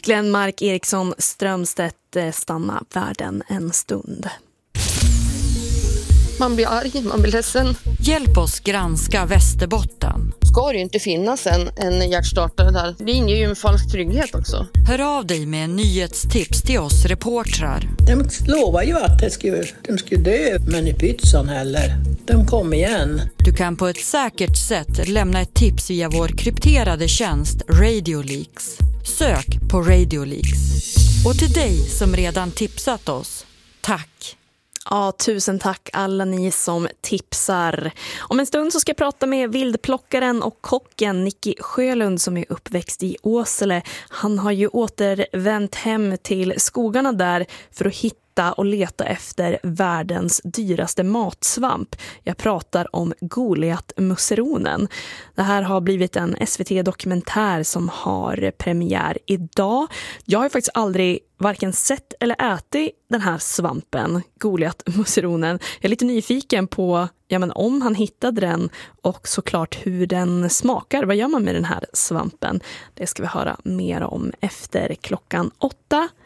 Glenmark Eriksson Strömstedt, stanna världen en stund. Man blir arg, man blir ledsen. Hjälp oss granska Västerbotten. Ska det ju inte finnas en hjärtstartare där. Det inger ju en falsk trygghet också. Hör av dig med nyhetstips till oss reportrar. De lovar ju att de skulle dö, men i pytsan heller. De kom igen. Du kan på ett säkert sätt lämna ett tips via vår krypterade tjänst Radio Leaks. Sök på Radio Leaks. Och till dig som redan tipsat oss, tack! Ja, tusen tack alla ni som tipsar. Om en stund så ska jag prata med vildplockaren och kocken Nicky Sjölund som är uppväxt i Åsele. Han har ju återvänt hem till skogarna där för att hitta och leta efter världens dyraste matsvamp. Jag pratar om Goliatmusseronen. Det här har blivit en SVT-dokumentär som har premiär idag. Jag har ju faktiskt aldrig varken sett eller ätit den här svampen, Goliatmusseronen. Jag är lite nyfiken på om han hittade den och såklart hur den smakar. Vad gör man med den här svampen? Det ska vi höra mer om efter 8:00.